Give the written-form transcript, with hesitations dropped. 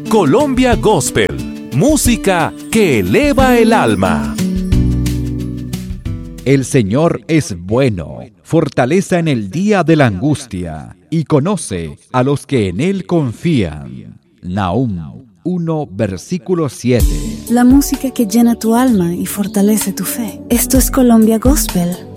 Colombia Gospel, música que eleva el alma. El Señor es bueno, fortaleza en el día de la angustia, y conoce a los que en Él confían. Nahum 1, versículo 7. La música que llena tu alma y fortalece tu fe. Esto es Colombia Gospel.